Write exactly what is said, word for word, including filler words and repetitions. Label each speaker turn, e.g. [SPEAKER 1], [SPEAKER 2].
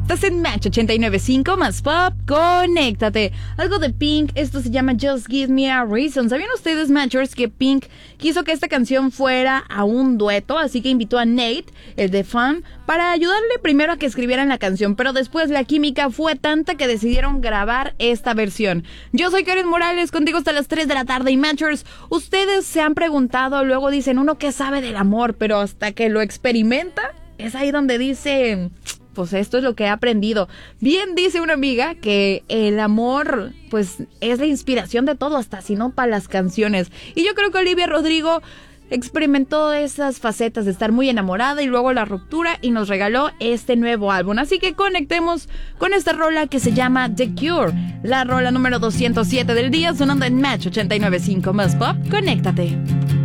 [SPEAKER 1] Estás en Match ochenta y nueve punto cinco más pop, conéctate. Algo de Pink, esto se llama Just Give Me a Reason. ¿Sabían ustedes, Matchers, que Pink quiso que esta canción fuera a un dueto? Así que invitó a Nate, el de Fun, para ayudarle primero a que escribieran la canción, pero después la química fue tanta que decidieron grabar esta versión. Yo soy Karen Morales, contigo hasta las tres de la tarde. Y Matchers, ustedes se han preguntado, luego dicen, uno que sabe del amor, pero hasta que lo experimenta, es ahí donde dice... pues esto es lo que he aprendido. Bien dice una amiga que el amor, pues, es la inspiración de todo, hasta si no para las canciones. Y yo creo que Olivia Rodrigo experimentó esas facetas de estar muy enamorada y luego la ruptura y nos regaló este nuevo álbum. Así que conectemos con esta rola que se llama The Cure, la rola número doscientos siete del día, sonando en Match ochenta y nueve punto cinco más pop. Conéctate.